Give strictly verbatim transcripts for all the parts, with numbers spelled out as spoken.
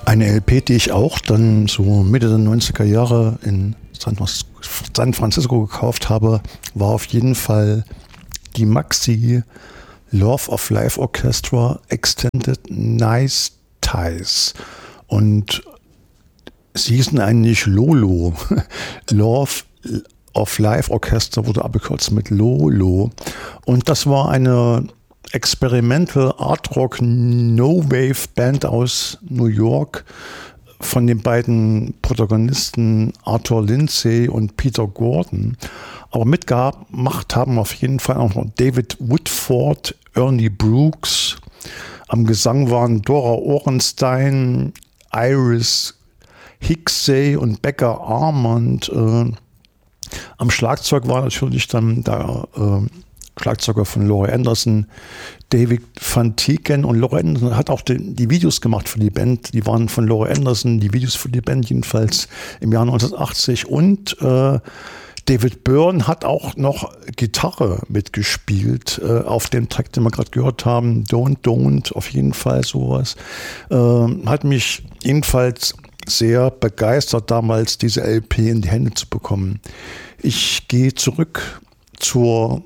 Eine L P, die ich auch dann so Mitte der neunziger Jahre in San Francisco gekauft habe, war auf jeden Fall die Maxi Love of Life Orchestra Extended Nice Ties. Und sie hießen eigentlich Lolo. Love of Life Orchestra wurde abgekürzt mit Lolo. Und das war eine Experimental Art Rock No Wave Band aus New York von den beiden Protagonisten Arthur Lindsay und Peter Gordon. Aber mitgemacht haben auf jeden Fall auch noch David Woodford, Ernie Brooks. Am Gesang waren Dora Orenstein, Iris Hicksey und Becca Armand. Äh, am Schlagzeug war natürlich dann der äh, Schlagzeuger von Laurie Anderson, David Van Tieken. Und Laurie Anderson hat auch die, die Videos gemacht für die Band. Die waren von Laurie Anderson, die Videos für die Band jedenfalls im Jahr neunzehnhundertachtzig. Und äh, David Byrne hat auch noch Gitarre mitgespielt äh, auf dem Track, den wir gerade gehört haben. Don't, Don't, auf jeden Fall sowas. Äh, hat mich jedenfalls sehr begeistert, damals diese L P in die Hände zu bekommen. Ich gehe zurück zur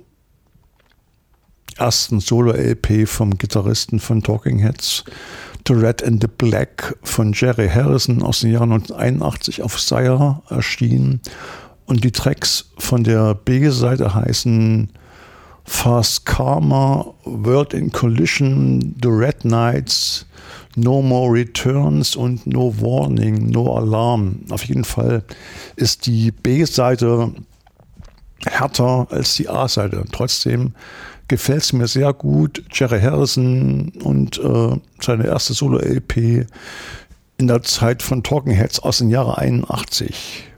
ersten Solo-L P vom Gitarristen von Talking Heads, The Red and the Black von Jerry Harrison aus dem Jahr neunzehnhunderteinundachtzig auf Sire erschienen. Und die Tracks von der B-Seite heißen Fast Karma, World in Collision, The Red Knights, No More Returns und No Warning, No Alarm. Auf jeden Fall ist die B-Seite härter als die A-Seite. Trotzdem gefällt es mir sehr gut. Jerry Harrison und äh, seine erste Solo-L P in der Zeit von Talking Heads aus dem Jahre einundachtzig.